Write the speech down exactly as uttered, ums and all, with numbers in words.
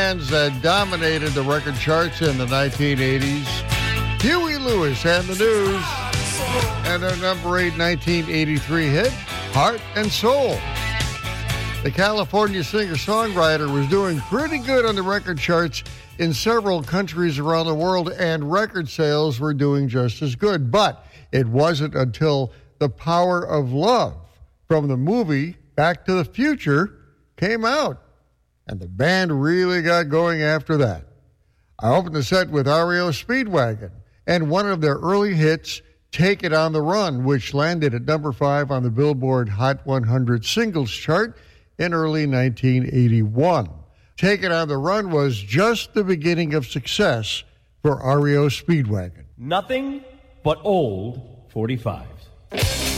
bands that dominated the record charts in the nineteen eighties. Huey Lewis and the News, and their number eight nineteen eighty-three hit, Heart and Soul. The California singer-songwriter was doing pretty good on the record charts in several countries around the world, and record sales were doing just as good. But it wasn't until The Power of Love from the movie Back to the Future came out, and the band really got going after that. I opened the set with R E O Speedwagon and one of their early hits, Take It on the Run, which landed at number five on the Billboard Hot one hundred Singles chart in early nineteen eighty-one. Take It on the Run was just the beginning of success for R E O Speedwagon. Nothing but old forty-fives.